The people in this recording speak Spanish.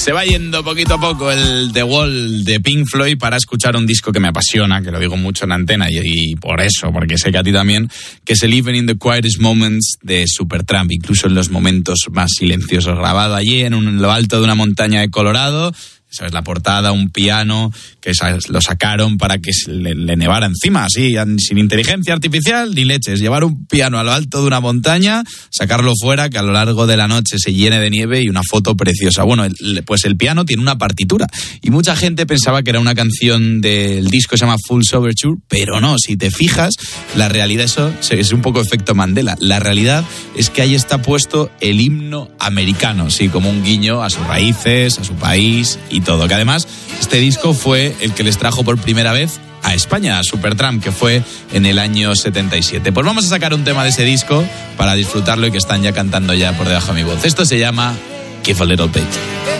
Se va yendo poquito a poco el The Wall de Pink Floyd para escuchar un disco que me apasiona, que lo digo mucho en Antena y por eso, porque sé que a ti también, que es el Even in the Quietest Moments de Supertramp, incluso en los momentos más silenciosos, grabado allí en lo alto de una montaña de Colorado. ¿Sabes? La portada, un piano, que lo sacaron para que le nevara encima, así, sin inteligencia artificial ni leches. Llevar un piano a lo alto de una montaña, sacarlo fuera, que a lo largo de la noche se llene de nieve y una foto preciosa. Bueno, pues el piano tiene una partitura. Y mucha gente pensaba que era una canción del disco que se llama Fool's Overture, pero no, si te fijas, la realidad, eso es un poco efecto Mandela. La realidad es que ahí está puesto el himno americano, sí, como un guiño a sus raíces, a su país y todo, que además este disco fue el que les trajo por primera vez a España, a Supertramp, que fue en el año 77. Pues vamos a sacar un tema de ese disco para disfrutarlo y que están ya cantando ya por debajo de mi voz. Esto se llama Give a Little Bit.